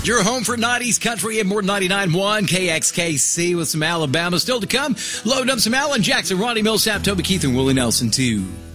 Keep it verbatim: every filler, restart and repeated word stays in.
Your home for nineties country and more ninety-nine point one K X K C with some Alabama still to come. Loading up some Alan Jackson, Ronnie Millsap, Toby Keith, and Willie Nelson, too.